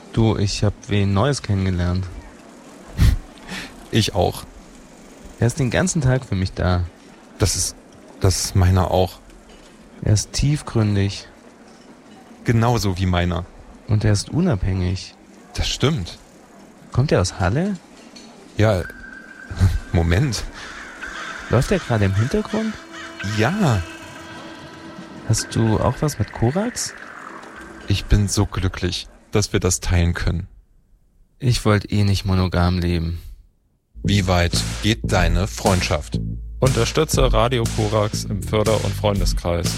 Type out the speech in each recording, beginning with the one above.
Du, ich hab wen Neues kennengelernt. Ich auch. Er ist den ganzen Tag für mich da. Das ist meiner auch. Er ist tiefgründig. Genauso wie meiner. Und er ist unabhängig. Das stimmt. Kommt er aus Halle? Ja, Moment. Läuft er gerade im Hintergrund? Ja. Hast du auch was mit Korax? Ich bin so glücklich, dass wir das teilen können. Ich wollte nicht monogam leben. Wie weit geht deine Freundschaft? Unterstütze Radio Korax im Förder- und Freundeskreis.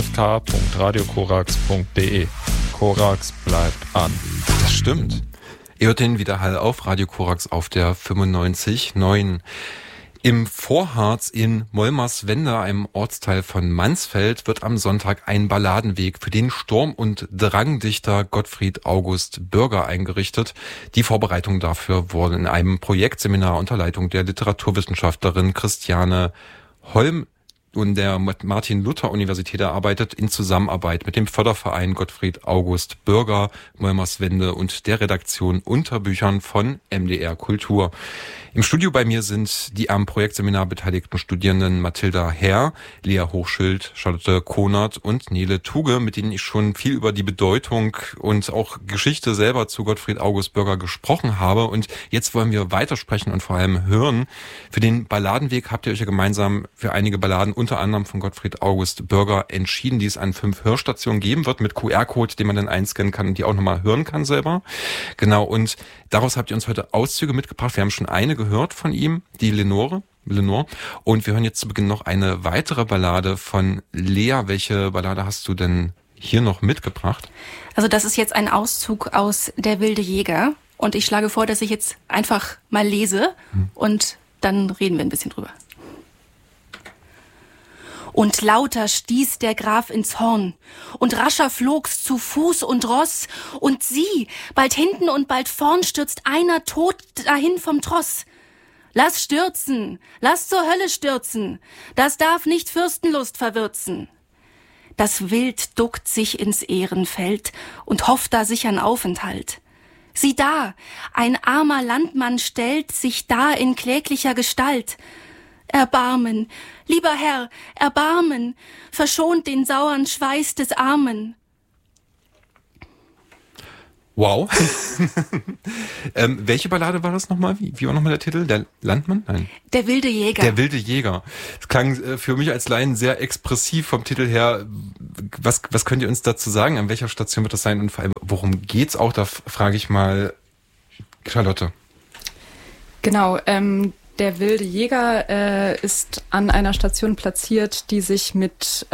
ffk.radiokorax.de. Korax bleibt an. Das stimmt. Ihr hört den Widerhall auf Radio Korax auf der 95.9. Im Vorharz in Molmerswende, einem Ortsteil von Mansfeld, wird am Sonntag ein Balladenweg für den Sturm- und Drangdichter Gottfried August Bürger eingerichtet. Die Vorbereitungen dafür wurden in einem Projektseminar unter Leitung der Literaturwissenschaftlerin Christiane Holm und der Martin-Luther-Universität erarbeitet, in Zusammenarbeit mit dem Förderverein Gottfried August Bürger, Molmerswende und der Redaktion Unterbüchern von MDR Kultur. Im Studio bei mir sind die am Projektseminar beteiligten Studierenden Mathilda Herr, Lea Hochschild, Charlotte Konert und Nele Tuge, mit denen ich schon viel über die Bedeutung und auch Geschichte selber zu Gottfried August Bürger gesprochen habe. Und jetzt wollen wir weitersprechen und vor allem hören. Für den Balladenweg habt ihr euch ja gemeinsam für einige Balladen unter anderem von Gottfried August Bürger entschieden, die es an 5 Hörstationen geben wird, mit QR-Code, den man dann einscannen kann und die auch nochmal hören kann selber. Genau, und daraus habt ihr uns heute Auszüge mitgebracht. Wir haben schon eine gehört von ihm, die Lenore. Und wir hören jetzt zu Beginn noch eine weitere Ballade von Lea. Welche Ballade hast du denn hier noch mitgebracht? Also das ist jetzt ein Auszug aus Der wilde Jäger. Und ich schlage vor, dass ich jetzt einfach mal lese und dann reden wir ein bisschen drüber. Und lauter stieß der Graf ins Horn, und rascher flog's zu Fuß und Ross, und sieh, bald hinten und bald vorn stürzt einer tot dahin vom Tross. Lass stürzen, lass zur Hölle stürzen, das darf nicht Fürstenlust verwürzen. Das Wild duckt sich ins Ehrenfeld und hofft da sichern Aufenthalt. Sieh da, ein armer Landmann stellt sich da in kläglicher Gestalt. Erbarmen, lieber Herr, Erbarmen, verschont den sauren Schweiß des Armen. Wow. Welche Ballade war das nochmal? Wie war nochmal der Titel? Der Landmann? Nein. Der wilde Jäger. Der wilde Jäger. Das klang für mich als Laien sehr expressiv vom Titel her. Was könnt ihr uns dazu sagen? An welcher Station wird das sein? Und vor allem, worum geht's auch? Da frage ich mal Charlotte. Genau, der wilde Jäger ist an einer Station platziert, die sich mit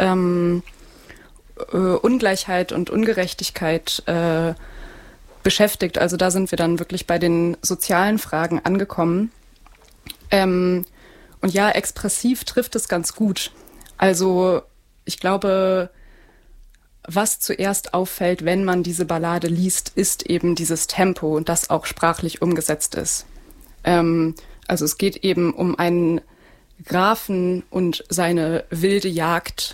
Ungleichheit und Ungerechtigkeit beschäftigt. Also da sind wir dann wirklich bei den sozialen Fragen angekommen. Und ja, expressiv trifft es ganz gut. Also ich glaube, was zuerst auffällt, wenn man diese Ballade liest, ist eben dieses Tempo und das auch sprachlich umgesetzt ist. Also es geht eben um einen Grafen und seine wilde Jagd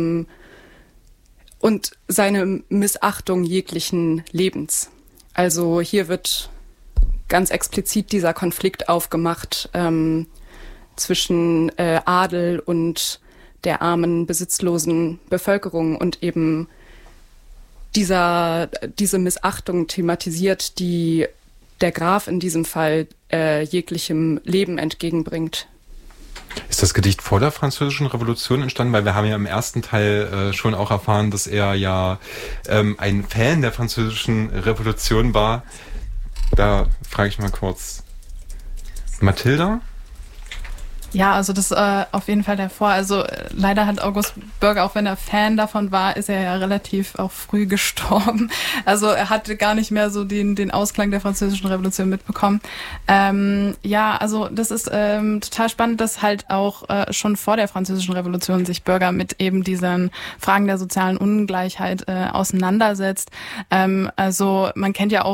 und seine Missachtung jeglichen Lebens. Also hier wird ganz explizit dieser Konflikt aufgemacht zwischen Adel und der armen, besitzlosen Bevölkerung und eben diese Missachtung thematisiert, die der Graf in diesem Fall jeglichem Leben entgegenbringt. Ist das Gedicht vor der Französischen Revolution entstanden? Weil wir haben ja im ersten Teil schon auch erfahren, dass er ja ein Fan der Französischen Revolution war. Da frage ich mal kurz Mathilda? Ja, also das auf jeden Fall davor. Also leider hat August Bürger, auch wenn er Fan davon war, ist er ja relativ auch früh gestorben. Also er hatte gar nicht mehr so den Ausklang der Französischen Revolution mitbekommen. Ja, also das ist total spannend, dass halt auch schon vor der Französischen Revolution sich Bürger mit eben diesen Fragen der sozialen Ungleichheit auseinandersetzt. Also man kennt ja auch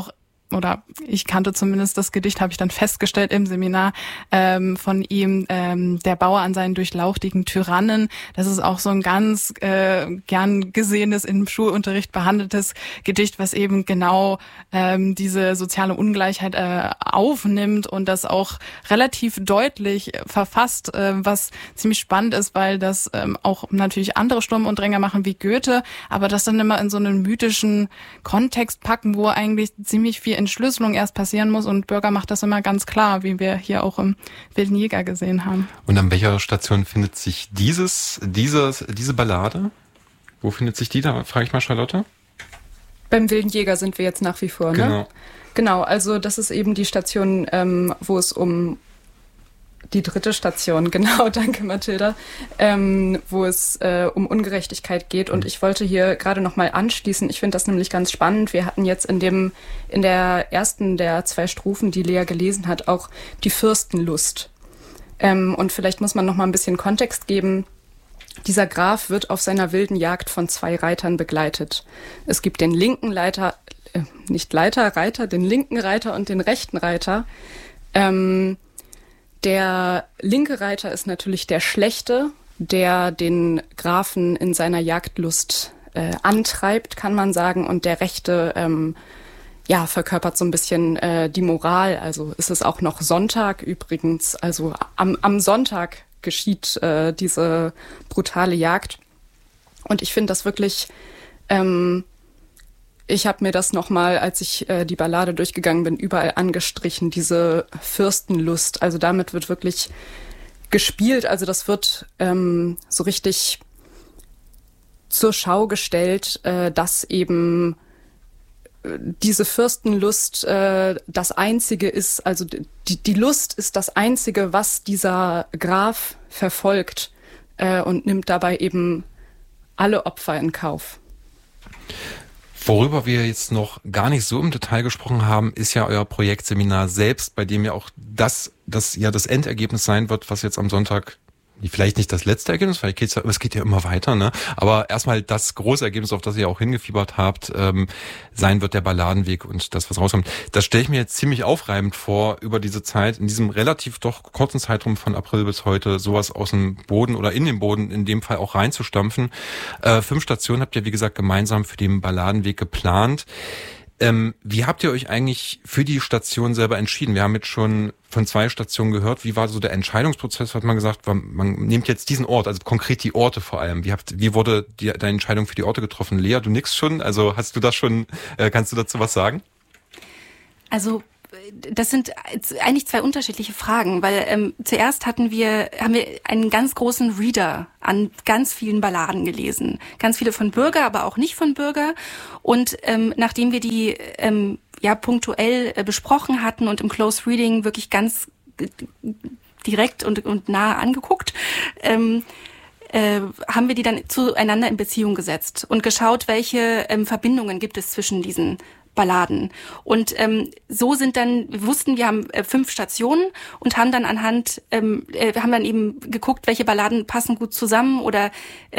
oder ich kannte zumindest das Gedicht, habe ich dann festgestellt im Seminar von ihm, der Bauer an seinen durchlauchtigen Tyrannen. Das ist auch so ein ganz gern gesehenes, im Schulunterricht behandeltes Gedicht, was eben genau diese soziale Ungleichheit aufnimmt und das auch relativ deutlich verfasst, was ziemlich spannend ist, weil das auch natürlich andere Sturm- und Dränger machen wie Goethe, aber das dann immer in so einen mythischen Kontext packen, wo eigentlich ziemlich viel Entschlüsselung erst passieren muss, und Bürger macht das immer ganz klar, wie wir hier auch im Wilden Jäger gesehen haben. Und an welcher Station findet sich diese Ballade? Wo findet sich die? Da frage ich mal Charlotte. Beim Wilden Jäger sind wir jetzt nach wie vor, ne? Genau, also das ist eben die Station, wo es um die dritte Station, genau, danke Mathilda, wo es um Ungerechtigkeit geht. Und ich wollte hier gerade nochmal anschließen, ich finde das nämlich ganz spannend. Wir hatten jetzt in der ersten der 2 Strophen, die Lea gelesen hat, auch die Fürstenlust. Und vielleicht muss man nochmal ein bisschen Kontext geben. Dieser Graf wird auf seiner wilden Jagd von 2 Reitern begleitet. Es gibt den linken Reiter, den linken Reiter und den rechten Reiter. Der linke Reiter ist natürlich der Schlechte, der den Grafen in seiner Jagdlust antreibt, kann man sagen. Und der Rechte verkörpert so ein bisschen die Moral. Also ist es auch noch Sonntag übrigens. Also am Sonntag geschieht diese brutale Jagd. Und ich finde das wirklich, ich habe mir das nochmal, als ich die Ballade durchgegangen bin, überall angestrichen, diese Fürstenlust. Also damit wird wirklich gespielt. Also das wird so richtig zur Schau gestellt, dass eben diese Fürstenlust das Einzige ist, also die Lust ist das Einzige, was dieser Graf verfolgt und nimmt dabei eben alle Opfer in Kauf. Worüber wir jetzt noch gar nicht so im Detail gesprochen haben, ist ja euer Projektseminar selbst, bei dem ja auch das Endergebnis sein wird, was jetzt am Sonntag, vielleicht nicht das letzte Ergebnis, vielleicht es geht ja immer weiter, ne? Aber erstmal das große Ergebnis, auf das ihr auch hingefiebert habt, sein wird der Balladenweg und das, was rauskommt. Das stelle ich mir jetzt ziemlich aufreibend vor, über diese Zeit, in diesem relativ doch kurzen Zeitraum von April bis heute, sowas aus dem Boden oder in den Boden in dem Fall auch reinzustampfen. 5 Stationen habt ihr, wie gesagt, gemeinsam für den Balladenweg geplant. Wie habt ihr euch eigentlich für die Station selber entschieden? Wir haben jetzt schon von 2 Stationen gehört. Wie war so der Entscheidungsprozess? Hat man gesagt, man nimmt jetzt diesen Ort, also konkret die Orte vor allem. Wie wurde deine Entscheidung für die Orte getroffen? Lea, du nix schon? Also hast du das schon, kannst du dazu was sagen? Also das sind eigentlich 2 unterschiedliche Fragen, weil zuerst haben wir einen ganz großen Reader an ganz vielen Balladen gelesen. Ganz viele von Bürger, aber auch nicht von Bürger. Und nachdem wir die punktuell besprochen hatten und im Close Reading wirklich ganz direkt und nah angeguckt, haben wir die dann zueinander in Beziehung gesetzt und geschaut, welche Verbindungen gibt es zwischen diesen Balladen. Und so wir wussten, wir haben 5 Stationen und haben dann wir haben dann eben geguckt, welche Balladen passen gut zusammen oder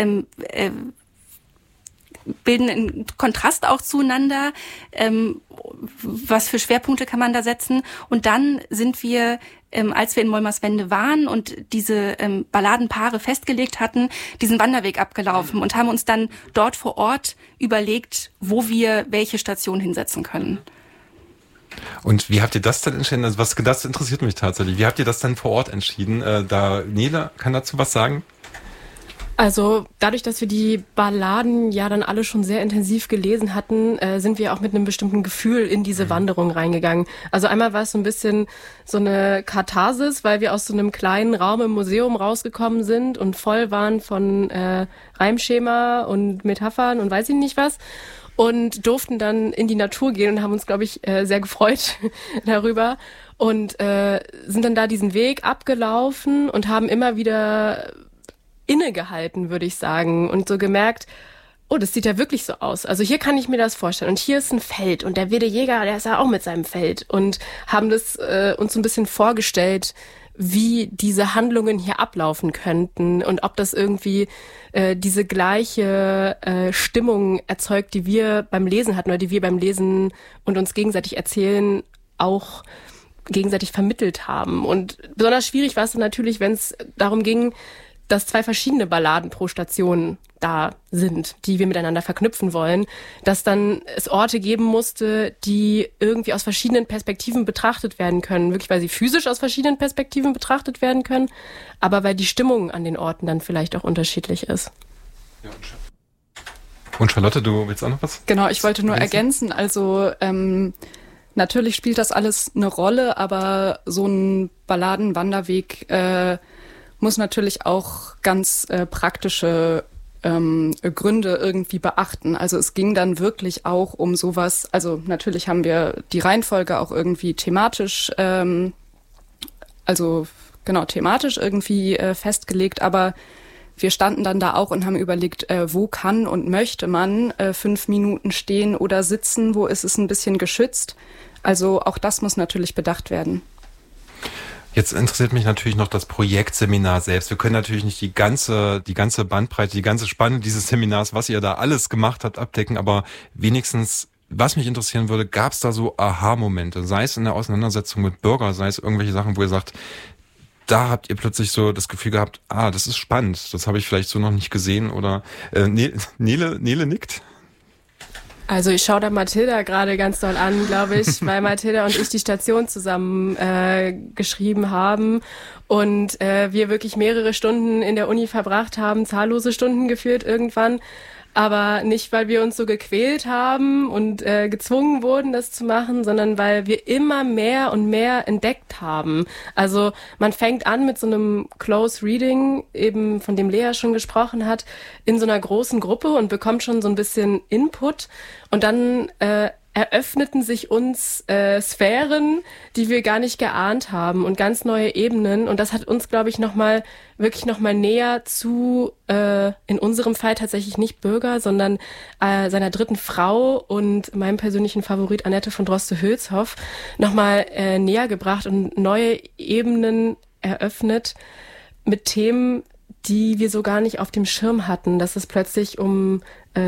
bilden einen Kontrast auch zueinander. Was für Schwerpunkte kann man da setzen? Und dann sind wir, als wir in Molmerswende waren und diese Balladenpaare festgelegt hatten, diesen Wanderweg abgelaufen und haben uns dann dort vor Ort überlegt, wo wir welche Station hinsetzen können. Und wie habt ihr das dann entschieden? Also das interessiert mich tatsächlich. Wie habt ihr das dann vor Ort entschieden? Nele kann dazu was sagen? Also dadurch, dass wir die Balladen ja dann alle schon sehr intensiv gelesen hatten, sind wir auch mit einem bestimmten Gefühl in diese Wanderung reingegangen. Also einmal war es so ein bisschen so eine Katharsis, weil wir aus so einem kleinen Raum im Museum rausgekommen sind und voll waren von Reimschema und Metaphern und weiß ich nicht was. Und durften dann in die Natur gehen und haben uns, glaube ich, sehr gefreut darüber. Und sind dann da diesen Weg abgelaufen und haben immer wieder innegehalten, würde ich sagen, und so gemerkt, oh, das sieht ja wirklich so aus. Also hier kann ich mir das vorstellen. Und hier ist ein Feld und der wilde Jäger, der ist ja auch mit seinem Feld. Und haben das uns so ein bisschen vorgestellt, wie diese Handlungen hier ablaufen könnten und ob das irgendwie diese gleiche Stimmung erzeugt, die wir beim Lesen hatten oder die wir beim Lesen und uns gegenseitig erzählen, auch gegenseitig vermittelt haben. Und besonders schwierig war es dann natürlich, wenn es darum ging, dass 2 verschiedene Balladen pro Station da sind, die wir miteinander verknüpfen wollen, dass dann es Orte geben musste, die irgendwie aus verschiedenen Perspektiven betrachtet werden können, wirklich weil sie physisch aus verschiedenen Perspektiven betrachtet werden können, aber weil die Stimmung an den Orten dann vielleicht auch unterschiedlich ist. Und Charlotte, du willst auch noch was? Genau, ich wollte nur ergänzen, also natürlich spielt das alles eine Rolle, aber so ein Balladenwanderweg muss natürlich auch ganz praktische Gründe irgendwie beachten. Also es ging dann wirklich auch um sowas, also natürlich haben wir die Reihenfolge auch irgendwie thematisch, thematisch irgendwie festgelegt, aber wir standen dann da auch und haben überlegt, wo kann und möchte man 5 Minuten stehen oder sitzen, wo ist es ein bisschen geschützt. Also auch das muss natürlich bedacht werden. Jetzt interessiert mich natürlich noch das Projektseminar selbst. Wir können natürlich nicht die ganze Bandbreite, die ganze Spanne dieses Seminars, was ihr da alles gemacht habt, abdecken, aber wenigstens, was mich interessieren würde, gab es da so Aha-Momente, sei es in der Auseinandersetzung mit Bürger, sei es irgendwelche Sachen, wo ihr sagt, da habt ihr plötzlich so das Gefühl gehabt, das ist spannend, das habe ich vielleicht so noch nicht gesehen, oder Nele nickt? Also ich schaue da Mathilda gerade ganz doll an, glaube ich, weil Mathilda und ich die Station zusammen geschrieben haben und wir wirklich mehrere Stunden in der Uni verbracht haben, zahllose Stunden geführt irgendwann, aber nicht, weil wir uns so gequält haben und gezwungen wurden, das zu machen, sondern weil wir immer mehr und mehr entdeckt haben. Also man fängt an mit so einem Close Reading, eben von dem Lea schon gesprochen hat, in so einer großen Gruppe und bekommt schon so ein bisschen Input und dann eröffneten sich uns Sphären, die wir gar nicht geahnt haben und ganz neue Ebenen. Und das hat uns, glaube ich, wirklich noch mal näher zu, in unserem Fall tatsächlich nicht Bürger, sondern seiner dritten Frau und meinem persönlichen Favorit Annette von Droste-Hülshoff noch mal näher gebracht und neue Ebenen eröffnet mit Themen, die wir so gar nicht auf dem Schirm hatten, dass es plötzlich um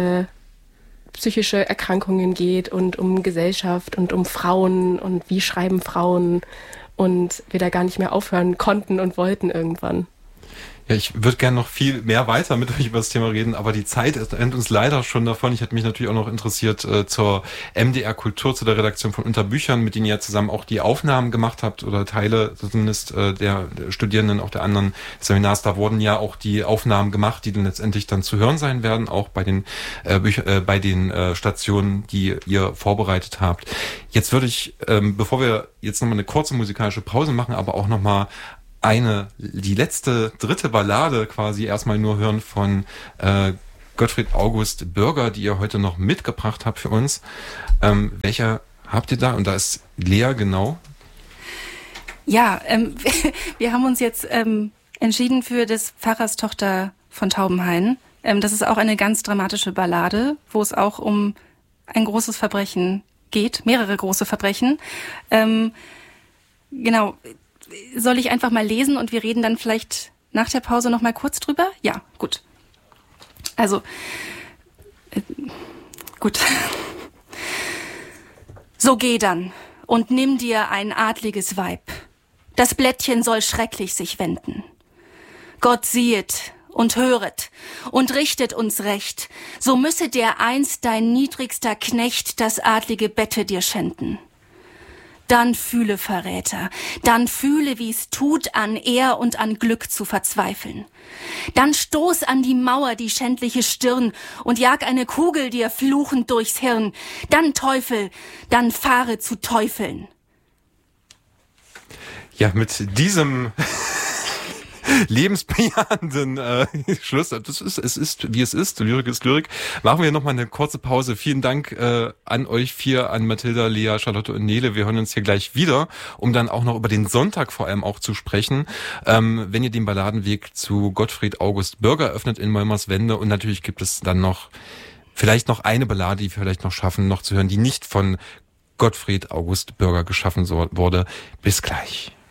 psychische Erkrankungen geht und um Gesellschaft und um Frauen und wie schreiben Frauen und wir da gar nicht mehr aufhören konnten und wollten irgendwann. Ja, ich würde gerne noch viel mehr weiter mit euch über das Thema reden, aber die Zeit rennt uns leider schon davon. Ich hätte mich natürlich auch noch interessiert zur MDR Kultur, zu der Redaktion von Unterbüchern, mit denen ihr zusammen auch die Aufnahmen gemacht habt oder Teile zumindest der Studierenden auch der anderen Seminars. Da wurden ja auch die Aufnahmen gemacht, die dann letztendlich dann zu hören sein werden, auch bei den Stationen, die ihr vorbereitet habt. Jetzt würde ich, bevor wir jetzt nochmal eine kurze musikalische Pause machen, aber auch nochmal die dritte Ballade quasi erstmal nur hören von Gottfried August Bürger, die ihr heute noch mitgebracht habt für uns. Welche habt ihr da? Und da ist Lea, genau. Ja, wir haben uns jetzt entschieden für des Pfarrers Tochter von Taubenhain. Das ist auch eine ganz dramatische Ballade, wo es auch um ein großes Verbrechen geht, mehrere große Verbrechen. Genau. Soll ich einfach mal lesen und wir reden dann vielleicht nach der Pause noch mal kurz drüber? Ja, gut. Also, gut. So geh dann und nimm dir ein adliges Weib. Das Blättchen soll schrecklich sich wenden. Gott siehet und höret und richtet uns recht, so müsse dereinst dein niedrigster Knecht das adlige Bette dir schänden. Dann fühle, Verräter, dann fühle, wie's tut, an Ehr und an Glück zu verzweifeln. Dann stoß an die Mauer die schändliche Stirn und jag eine Kugel dir fluchend durchs Hirn. Dann Teufel, dann fahre zu Teufeln. Ja, mit diesem lebensbejahenden Schluss. Es ist, wie es ist. Lyrik ist Lyrik. Machen wir nochmal eine kurze Pause. Vielen Dank an euch 4, an Mathilda, Lea, Charlotte und Nele. Wir hören uns hier gleich wieder, um dann auch noch über den Sonntag vor allem auch zu sprechen. Wenn ihr den Balladenweg zu Gottfried August Bürger öffnet in Molmerswende, und natürlich gibt es dann vielleicht noch eine Ballade, die wir vielleicht noch schaffen, noch zu hören, die nicht von Gottfried August Bürger geschaffen wurde. Bis gleich.